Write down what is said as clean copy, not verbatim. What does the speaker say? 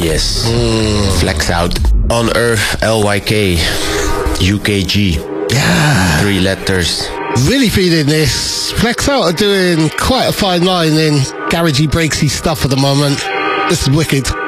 Yes. Flex Out. On Earth, LYK. UKG. Yeah. 3 letters. Really feeling this. Flex Out are doing quite a fine line in garagey breaksy stuff at the moment. This is wicked.